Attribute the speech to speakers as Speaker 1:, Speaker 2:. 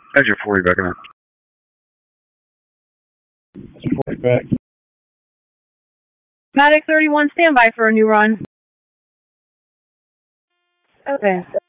Speaker 1: How's your 40 backing up?
Speaker 2: 40 back.
Speaker 3: Matic 31, stand by for a new run. Okay.